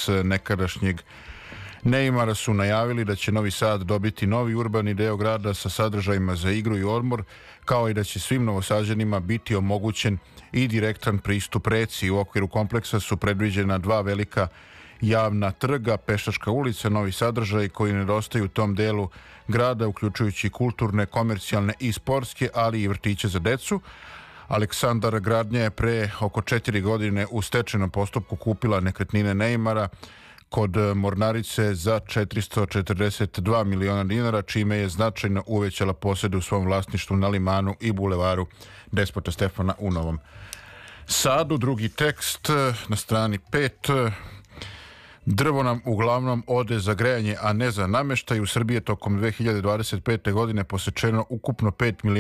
nekadašnjeg Neymara su najavili da će Novi Sad dobiti novi urbani deo grada sa sadržajima za igru i odmor, kao i da će svim Novosađanima biti omogućen i direktan pristup reci. U okviru kompleksa su predviđena dva velika javna trga, Pešačka ulica, novi sadržaj koji nedostaju u tom delu grada, uključujući kulturne, komercijalne i sportske, ali i vrtiće za decu. Aleksandar Gradnja je pre oko 4 godine u stečajnom postupku kupila nekretnine Neymara kod Mornarice za 442 miliona dinara, čime je značajno uvećala posede u svom vlasništvu na Limanu i bulevaru Despota Stefana u Novom Sadu. Drugi tekst na strani 5. Drvo nam uglavnom ode za grejanje, a ne za nameštaj. U Srbiji tokom 2025. godine posečeno ukupno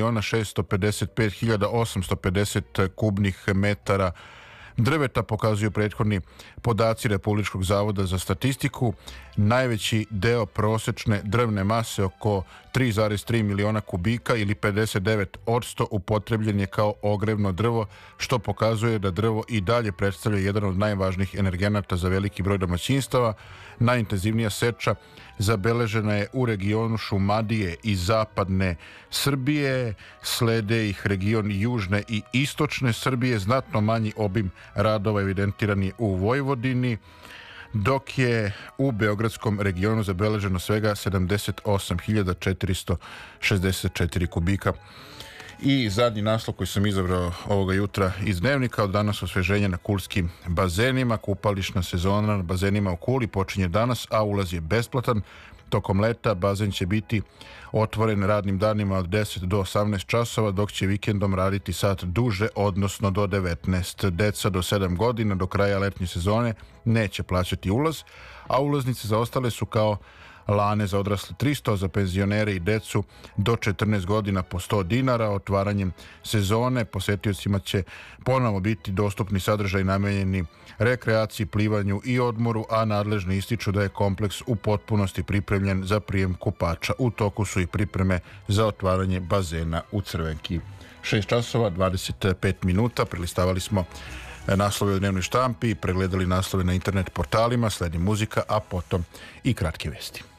5.655.850 kubnih metara drveta, pokazuju prethodni podaci Republičkog zavoda za statistiku. Najveći deo prosečne drvne mase, oko 3,3 miliona kubika ili 59%, upotrebljen je kao ogrevno drvo, što pokazuje da drvo i dalje predstavlja jedan od najvažnijih energenata za veliki broj domaćinstava. Najintenzivnija seča zabeležena je u regionu Šumadije i zapadne Srbije, slede ih region južne i istočne Srbije. Znatno manji obim radova evidentiran je u Vojvodini, dok je u beogradskom regionu zabeleženo svega 78.464 kubika. I zadnji naslov koji sam izabrao ovoga jutra iz Dnevnika: od danas osveženje na kulskim bazenima. Kupališna sezona na bazenima u Kuli počinje danas, a ulaz je besplatan. Tokom leta bazen će biti otvoren radnim danima od 10 do 18 časova, dok će vikendom raditi sat duže, odnosno do 19. Deca do 7 godina do kraja letnje sezone neće plaćati ulaz, a ulaznice za ostale su kao lane za odrasle 300, za penzionere i decu do 14 godina po 100 dinara. Otvaranjem sezone posetiocima će ponovo biti dostupni sadržaj namenjeni rekreaciji, plivanju i odmoru, a nadležni ističu da je kompleks u potpunosti pripremljen za prijem kupača. U toku su i pripreme za otvaranje bazena u Crvenki. 6 časova 25 minuta. Prelistavali smo naslove u dnevnoj štampi, pregledali naslove na internet portalima, sledi muzika, a potom i kratke vesti.